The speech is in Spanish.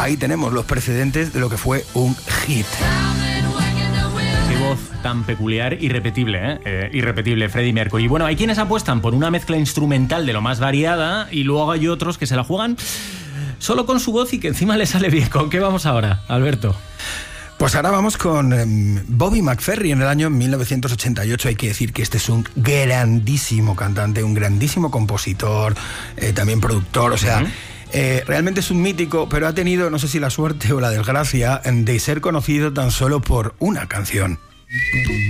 ahí tenemos los precedentes de lo que fue un hit. Qué voz tan peculiar, irrepetible, irrepetible, Freddie Mercury. Y bueno, hay quienes apuestan por una mezcla instrumental de lo más variada y luego hay otros que se la juegan solo con su voz y que encima le sale bien. ¿Con qué vamos ahora, Alberto? Pues ahora vamos con Bobby McFerrin en el año 1988. Hay que decir que este es un grandísimo cantante, un grandísimo compositor, también productor, o sea... realmente es un mítico, pero ha tenido, no sé si la suerte o la desgracia, de ser conocido tan solo por una canción.